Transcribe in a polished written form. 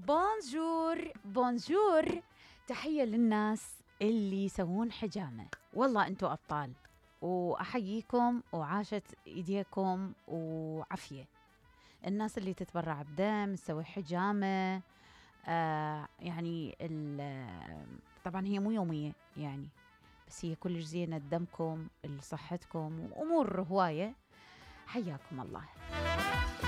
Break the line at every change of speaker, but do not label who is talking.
بونجور بونجور، تحية للناس اللي يسوون حجامة، والله أنتوا أبطال وأحييكم وعاشت إيديكم وعافية. الناس اللي تتبرع بدم تسوي حجامة، يعني طبعا هي مو يومية يعني، بس هي كل زينة دمكم لصحتكم وأمور هواية. حياكم الله.